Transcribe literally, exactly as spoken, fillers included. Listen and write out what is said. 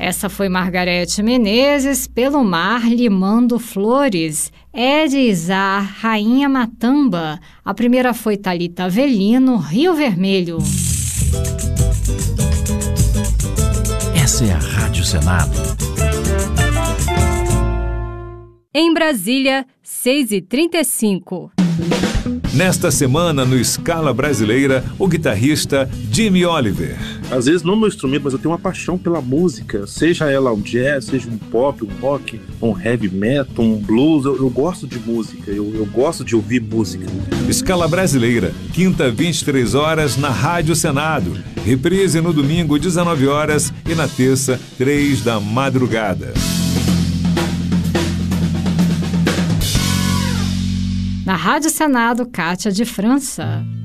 Essa foi Margarete Menezes, Pelo Mar Limando Flores. Ed Izar, Rainha Matamba. A primeira foi Thalita Avelino, Rio Vermelho. Essa é a Rádio Senado. Em Brasília, seis e trinta e cinco. Nesta semana, no Scala Brasileira, o guitarrista Jimmy Oliver. Às vezes não meu instrumento, mas eu tenho uma paixão pela música, seja ela um jazz, seja um pop, um rock, um heavy metal, um blues. Eu, eu gosto de música, eu, eu gosto de ouvir música. Scala Brasileira, quinta, vinte e três horas, na Rádio Senado. Reprise no domingo, dezenove horas, e na terça, três da madrugada. Na Rádio Senado, Cátia de França.